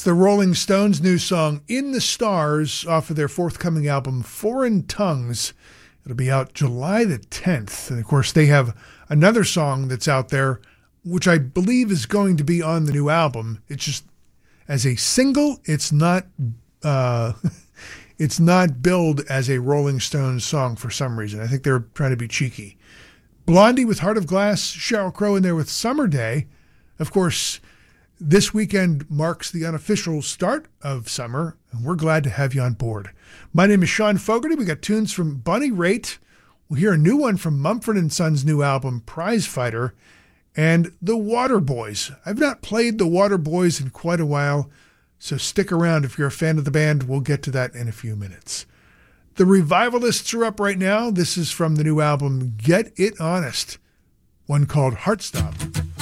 the Rolling Stones' new song, In the Stars, off of their forthcoming album, Foreign Tongues. It'll be out July the 10th. And, of course, they have another song that's out there, which I believe is going to be on the new album. It's just, as a single, it's not it's not billed as a Rolling Stones song for some reason. I think they're trying to be cheeky. Blondie with Heart of Glass, Sheryl Crow in there with Summer Day. Of course, this weekend marks the unofficial start of summer, and we're glad to have you on board. My name is Sean Fogarty. We got tunes from Bonnie Raitt. We'll hear a new one from Mumford & Sons' new album, Prize Fighter, and the Waterboys. I've not played the Waterboys in quite a while, so stick around if you're a fan of the band. We'll get to that in a few minutes. The Revivalists are up right now. This is from the new album, Get It Honest, one called Heartstop.